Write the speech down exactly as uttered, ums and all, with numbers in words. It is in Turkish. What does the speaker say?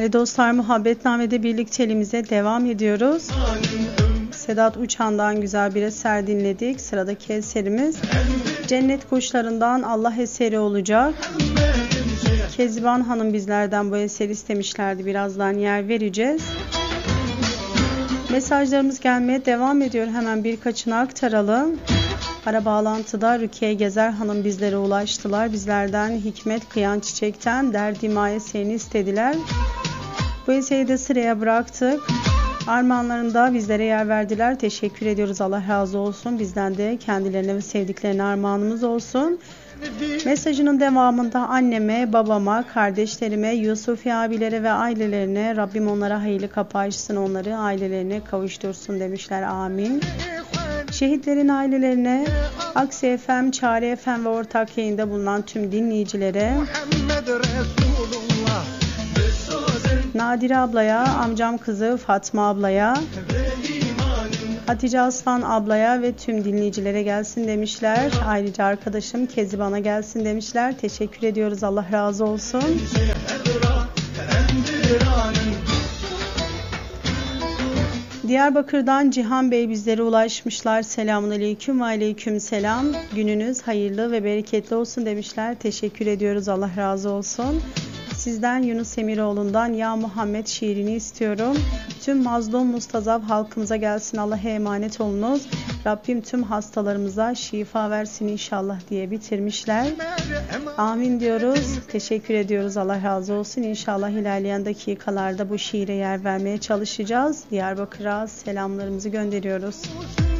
Değerli dostlar, Muhabbetname'de birlikteliğimize devam ediyoruz. Sedat Uçan'dan güzel bir eser dinledik. Sıradaki eserimiz Cennet Kuşlarından Allah eseri olacak. Keziban Hanım bizlerden bu eseri istemişlerdi. Birazdan yer vereceğiz. Mesajlarımız gelmeye devam ediyor. Hemen birkaçını aktaralım. Ara bağlantıda Rukiye Gezer Hanım bizlere ulaştılar. Bizlerden Hikmet Kıyan Çiçek'ten Derdim eserini istediler. Bu eseri de sıraya bıraktık. Armağanlarında bizlere yer verdiler. Teşekkür ediyoruz. Allah razı olsun. Bizden de kendilerine ve sevdiklerine armağanımız olsun. Mesajının devamında anneme, babama, kardeşlerime, Yusufi abilere ve ailelerine Rabbim onlara hayırlı kapı açsın, onları ailelerine kavuştursun demişler. Amin. Şehitlerin ailelerine, Aksi F M, Çare F M ve ortak yayında bulunan tüm dinleyicilere, Nadire ablaya, amcam kızı Fatma ablaya, Hatice Aslan ablaya ve tüm dinleyicilere gelsin demişler. Ayrıca arkadaşım Keziban'a gelsin demişler. Teşekkür ediyoruz. Allah razı olsun. Diyarbakır'dan Cihan Bey bizlere ulaşmışlar. Selamünaleyküm ve aleyküm selam. Gününüz hayırlı ve bereketli olsun demişler. Teşekkür ediyoruz. Allah razı olsun. Sizden Yunus Emiroğlu'ndan Ya Muhammed şiirini istiyorum. Tüm mazlum mustazaf halkımıza gelsin. Allah'a emanet olunuz. Rabbim tüm hastalarımıza şifa versin inşallah diye bitirmişler. Amin diyoruz. Teşekkür ediyoruz. Allah razı olsun. İnşallah ilerleyen dakikalarda bu şiire yer vermeye çalışacağız. Diyarbakır'a selamlarımızı gönderiyoruz.